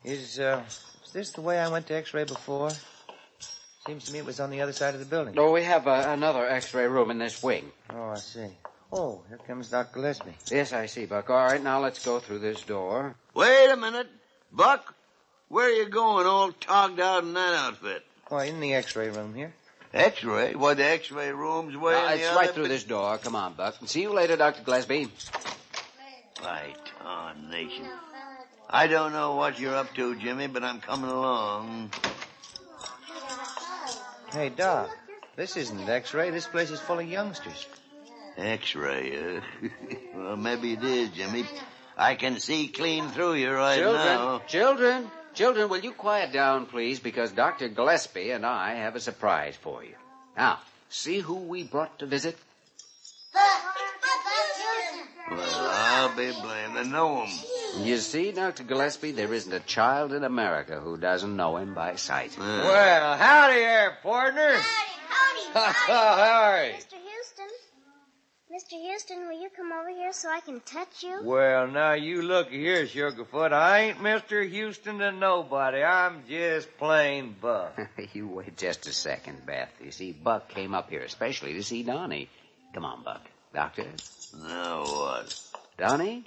Is this the way I went to X-ray before? Seems to me it was on the other side of the building. No, we have another X-ray room in this wing. Oh, I see. Oh, here comes Dr. Gillespie. Yes, I see, Buck. All right, now let's go through this door. Wait a minute. Buck, where are you going all togged out in that outfit? Oh, in the X-ray room here. X-ray? What, the X-ray room's way in the It's other... right through this door. Come on, Buck. See you later, Dr. Gillespie. By tarnation. I don't know what you're up to, Jimmy, but I'm coming along. Hey, Doc, this isn't X-ray. This place is full of youngsters. X-ray, Well, maybe it is, Jimmy. I can see clean through you right now. Children, will you quiet down, please, because Dr. Gillespie and I have a surprise for you. Now, see who we brought to visit? Well, I'll be blamed. I know him. You see, Dr. Gillespie, there isn't a child in America who doesn't know him by sight. Well, howdy there, partner. Howdy. Howdy. Mr. Houston, will you come over here so I can touch you? Well, now, you look here, Sugarfoot. I ain't Mr. Houston to nobody. I'm just plain Buck. You wait just a second, Beth. You see, Buck came up here especially to see Donnie. Come on, Buck. Doctor? Now what? Donnie?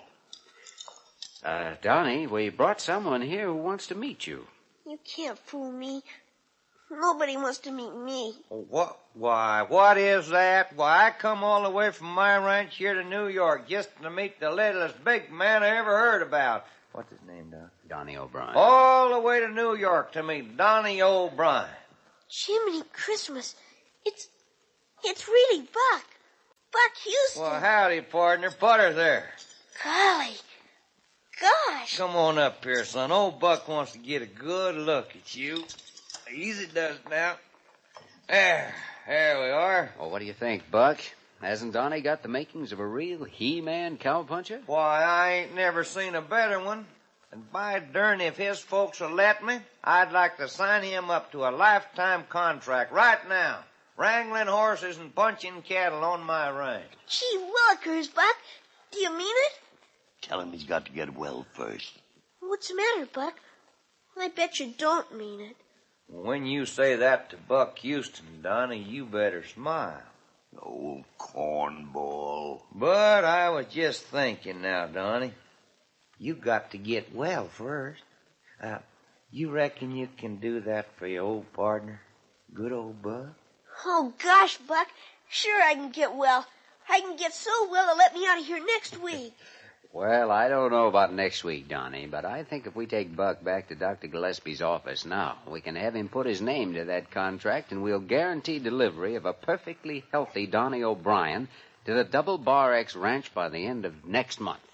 Donnie, we brought someone here who wants to meet you. You can't fool me. Nobody wants to meet me. What? Why, what is that? Why, I come all the way from my ranch here to New York just to meet the littlest big man I ever heard about. What's his name, Doc? Donnie O'Brien. All the way to New York to meet Donnie O'Brien. Jiminy Christmas. It's really Buck. Buck Houston. Well, howdy, partner. Put her there. Golly. Gosh. Come on up here, son. Old Buck wants to get a good look at you. Easy does now. There we are. Well, what do you think, Buck? Hasn't Donnie got the makings of a real He-Man cowpuncher? Why, I ain't never seen a better one. And by darn, if his folks will let me, I'd like to sign him up to a lifetime contract right now. Wrangling horses and punching cattle on my ranch. Gee willikers, Buck. Do you mean it? Tell him he's got to get well first. What's the matter, Buck? I bet you don't mean it. When you say that to Buck Houston, Donnie, you better smile. Old cornball. But I was just thinking now, Donnie. You got to get well first. You reckon you can do that for your old partner, good old Buck? Oh, gosh, Buck. Sure I can get well. I can get so well they'll let me out of here next week. Well, I don't know about next week, Donnie, but I think if we take Buck back to Dr. Gillespie's office now, we can have him put his name to that contract, and we'll guarantee delivery of a perfectly healthy Donnie O'Brien to the Double Bar X Ranch by the end of next month.